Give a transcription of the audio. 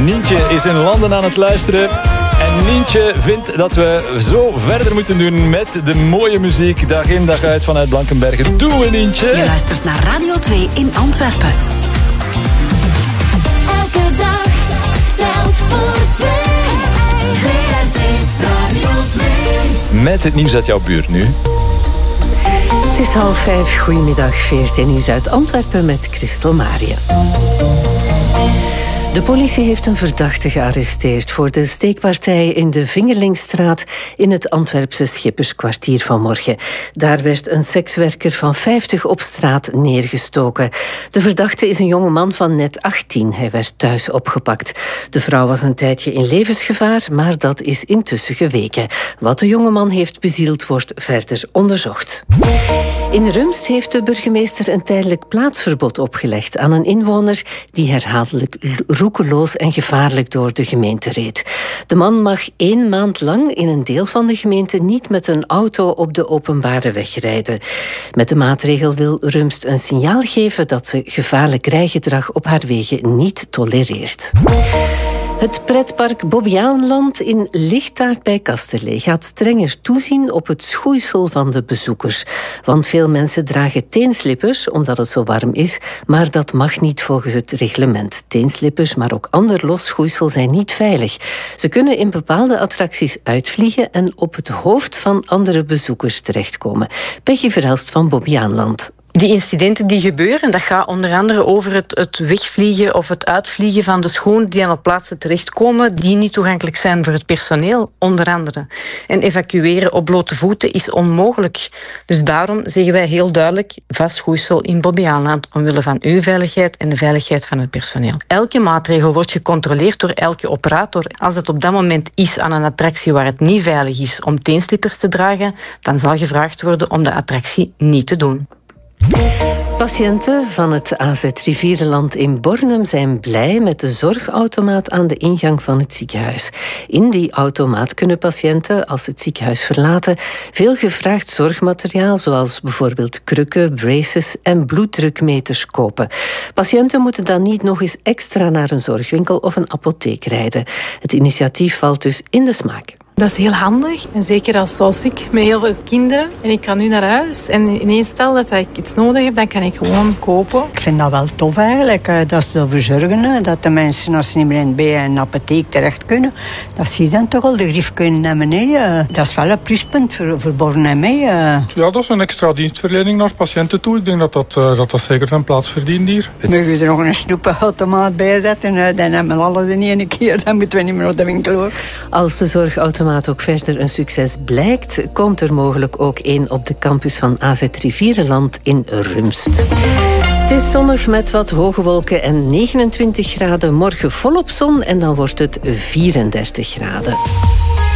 Nientje is in Landen aan het luisteren. En Nientje vindt dat we zo verder moeten doen met de mooie muziek. Dag in dag uit vanuit Blankenberge. Doen we, Nientje? Je luistert naar Radio 2 in Antwerpen. Elke dag telt voor 2. VRT Radio 2. Met het nieuws uit jouw buurt nu. Het is 4:30. Goedemiddag, VRT Nieuws uit Antwerpen met Christel Maria. De politie heeft een verdachte gearresteerd voor de steekpartij in de Vingerlingstraat in het Antwerpse Schipperskwartier vanmorgen. Daar werd een sekswerker van 50 op straat neergestoken. De verdachte is een jonge man van net 18. Hij werd thuis opgepakt. De vrouw was een tijdje in levensgevaar, maar dat is intussen geweken. Wat de jonge man heeft bezield wordt verder onderzocht. In Rumst heeft de burgemeester een tijdelijk plaatsverbod opgelegd aan een inwoner die herhaaldelijk roekeloos en gevaarlijk door de gemeente reed. De man mag 1 maand lang in een deel van de gemeente niet met een auto op de openbare weg rijden. Met de maatregel wil Rumst een signaal geven dat ze gevaarlijk rijgedrag op haar wegen niet tolereert. Het pretpark Bobbejaanland in Lichtaart bij Kasterlee gaat strenger toezien op het schoeisel van de bezoekers. Want veel mensen dragen teenslippers omdat het zo warm is, maar dat mag niet volgens het reglement. Teenslippers, maar ook ander los schoeisel zijn niet veilig. Ze kunnen in bepaalde attracties uitvliegen en op het hoofd van andere bezoekers terechtkomen. Peggy Verhelst van Bobbejaanland. Die incidenten die gebeuren, dat gaat onder andere over het wegvliegen of het uitvliegen van de schoenen die aan op plaatsen terechtkomen die niet toegankelijk zijn voor het personeel, onder andere. En evacueren op blote voeten is onmogelijk. Dus daarom zeggen wij heel duidelijk vast schoeisel in Bobbejaanland omwille van uw veiligheid en de veiligheid van het personeel. Elke maatregel wordt gecontroleerd door elke operator. Als het op dat moment is aan een attractie waar het niet veilig is om teenslippers te dragen, dan zal gevraagd worden om de attractie niet te doen. Patiënten van het AZ Rivierenland in Bornem zijn blij met de zorgautomaat aan de ingang van het ziekenhuis. In die automaat kunnen patiënten, als het ziekenhuis verlaten, veel gevraagd zorgmateriaal, zoals bijvoorbeeld krukken, braces en bloeddrukmeters kopen. Patiënten moeten dan niet nog eens extra naar een zorgwinkel of een apotheek rijden. Het initiatief valt dus in de smaak. Dat is heel handig. En zeker zoals ik, met heel veel kinderen. En ik kan nu naar huis. En ineens stel dat ik iets nodig heb, dan kan ik gewoon kopen. Ik vind dat wel tof eigenlijk. Dat ze ervoor zorgen dat de mensen, als ze niet meer bij een apotheek terecht kunnen, dat ze dan toch al de grief kunnen nemen. Dat is wel een pluspunt voor Bornem. Ja, dat is een extra dienstverlening naar patiënten toe. Ik denk dat zeker zijn plaats verdient hier. Mogen we er nog een snoepautomaat bij zetten? Dan hebben we alles in één keer. Dan moeten we niet meer naar de winkel hoor. Als de zorgautomaat ook verder een succes blijkt, komt er mogelijk ook één op de campus van AZ Rivierenland in Rumst. Het is zonnig met wat hoge wolken en 29 graden. Morgen volop zon en dan wordt het 34 graden.